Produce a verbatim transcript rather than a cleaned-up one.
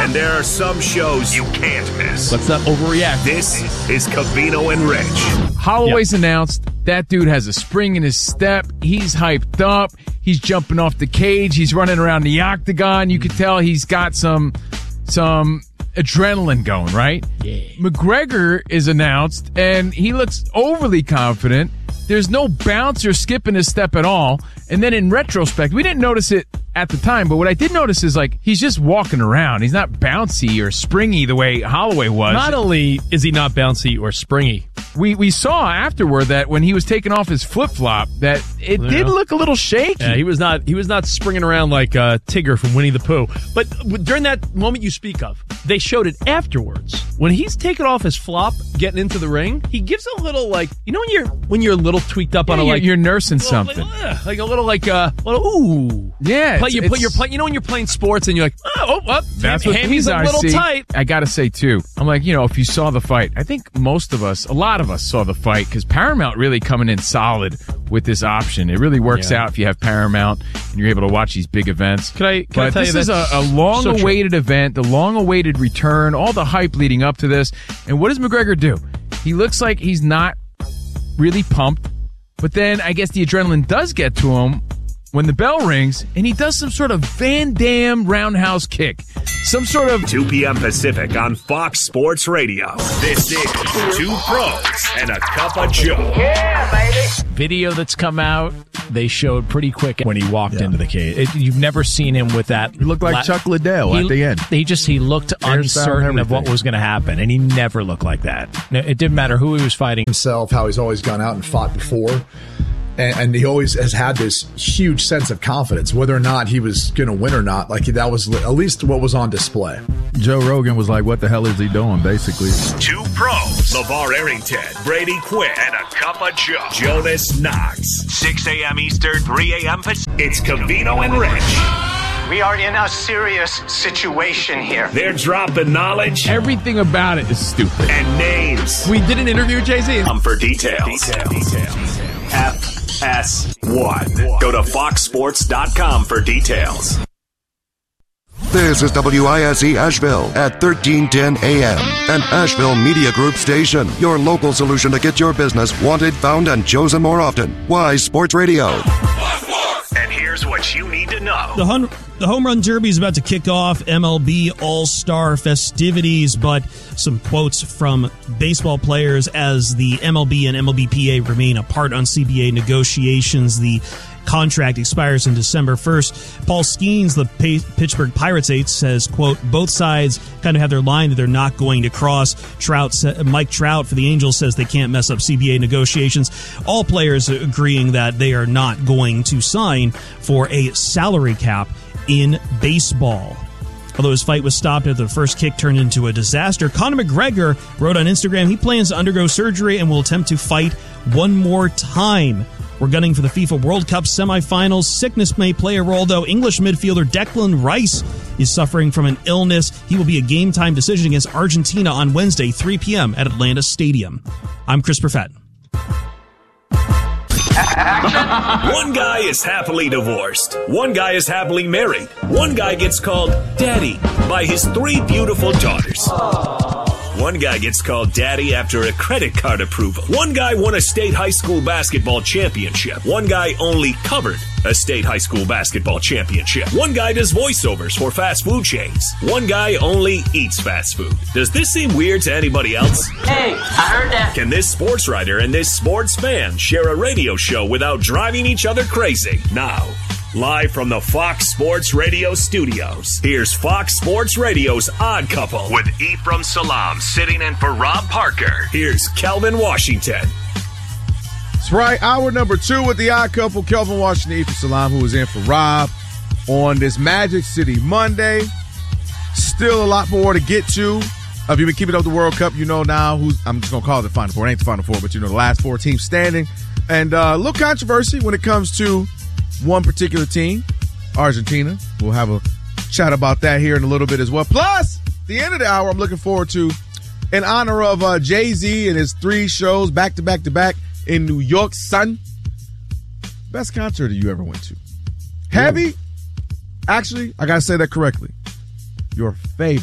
And there are some shows you can't miss. Let's not overreact. This is Covino and Rich. Holloway's yep. announced that dude has a spring in his step. He's hyped up. He's jumping off the cage. He's running around the octagon. You can tell he's got some some adrenaline going, right? Yeah. McGregor is announced, and he looks overly confident. There's no bounce or skip in his step at all. And then in retrospect, we didn't notice it at the time, but what I did notice is, like, he's just walking around. He's not bouncy or springy the way Holloway was. Not only is he not bouncy or springy, we we saw afterward that when he was taking off his flip-flop, that it you did know. look a little shaky. Yeah, he was not he was not springing around like uh, Tigger from Winnie the Pooh. But during that moment you speak of, they showed it afterwards. When he's taking off his flop, getting into the ring, he gives a little, like, you know when you're when you're a little tweaked up yeah, on a, you're, like you're nursing little, something, like, uh, like a little like uh, little ooh, yeah. Play, you put your play. You know when you're playing sports and you're like, oh, oh, that's ham, what Hammy's these a are. little See, tight. I gotta say too, I'm like, you know, if you saw the fight, I think most of us, a lot of us, saw the fight because Paramount really coming in solid with this option. It really works Yeah. out if you have Paramount and you're able to watch these big events. Can I? Can but I tell this you is a, that's a long-awaited so event, the long-awaited return, all the hype leading up to this. And what does McGregor do? He looks like he's not really pumped, but then I guess the adrenaline does get to him when the bell rings, and he does some sort of Van Damme roundhouse kick. Some sort of... two p.m. Pacific on Fox Sports Radio. This is Two Pros and a Cup of Joe. Yeah, baby. Video that's come out, they showed pretty quick when he walked Yeah. into the cage. It, you've never seen him with that. He looked like la- Chuck Liddell he, at the end. He just he looked Hairstyle, uncertain of what everything. was going to happen, and he never looked like that. No, it didn't matter who he was fighting. Himself, how he's always gone out and fought before. And, and he always has had this huge sense of confidence, whether or not he was going to win or not. Like, that was at least what was on display. Joe Rogan was like, what the hell is he doing, basically? Two Pros. LeVar Arrington, Brady Quinn, and a Cup of Joe. Jonas Knox. six a.m. Eastern, three a.m. Pacific. It's Covino and Rich. We are in a serious situation here. They're dropping knowledge Everything about it is stupid. and names. We did an interview with Jay-Z. Come for details. Details. F S one. Go to fox sports dot com for details. This is W I S E Asheville at thirteen ten A M, an Asheville Media Group station. Your local solution to get your business wanted, found, and chosen more often. Wise Sports Radio. And here's what you need to know. The, hun- the Home Run Derby is about to kick off M L B All-Star festivities, but some quotes from baseball players as the M L B and M L B P A remain apart on C B A negotiations. The contract expires in December first. Paul Skeens, the P- Pittsburgh Pirates ace, says, quote, both sides kind of have their line that they're not going to cross. Trout, sa- Mike Trout for the Angels says they can't mess up C B A negotiations. All players agreeing that they are not going to sign for a salary cap in baseball. Although his fight was stopped after the first kick turned into a disaster, Conor McGregor wrote on Instagram he plans to undergo surgery and will attempt to fight one more time. We're gunning for the FIFA World Cup semifinals. Sickness may play a role, though. English midfielder Declan Rice is suffering from an illness. He will be a game-time decision against Argentina on Wednesday, three p.m. at Atlanta Stadium. I'm Chris Perfett. One guy is happily divorced. One guy is happily married. One guy gets called daddy by his three beautiful daughters. One guy gets called daddy after a credit card approval. One guy won a state high school basketball championship. One guy only covered a state high school basketball championship. One guy does voiceovers for fast food chains. One guy only eats fast food. Does this seem weird to anybody else? Hey, I heard that. Can this sports writer and this sports fan share a radio show without driving each other crazy? Now, live from the Fox Sports Radio studios, here's Fox Sports Radio's Odd Couple with Ephraim Salam sitting in for Rob Parker. Here's Kelvin Washington. That's right. Hour number two with the Odd Couple, Kelvin Washington, Ephraim Salam, who is in for Rob on this Magic City Monday. Still a lot more to get to. If you've been keeping up with the World Cup, you know now who's, I'm just going to call it the Final Four. It ain't the Final Four, but you know the last four teams standing. And uh, a little controversy when it comes to one particular team, Argentina. We'll have a chat about that here in a little bit as well. Plus, at the end of the hour, I'm looking forward to, in honor of uh, Jay-Z and his three shows back to back to back in New York, son. Best concert you ever went to? Heavy? Actually, I got to say that correctly. Your favorite.